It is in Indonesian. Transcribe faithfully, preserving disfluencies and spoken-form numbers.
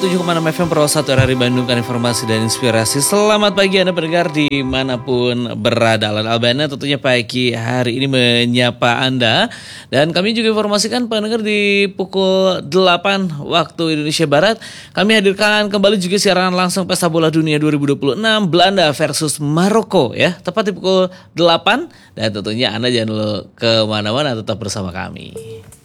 tujuh koma enam F M Pro satu R R I Bandung kan informasi dan inspirasi. Selamat pagi Anda pendengar dimanapun berada. Alan Albana tentunya pagi hari ini menyapa Anda. Dan kami juga informasikan pendengar di pukul delapan waktu Indonesia Barat. Kami hadirkan kembali juga siaran langsung Pesta Bola Dunia dua ribu dua puluh enam Belanda versus Maroko ya. Tepat di pukul delapan. Dan tentunya Anda jangan dulu kemana-mana, tetap bersama kami.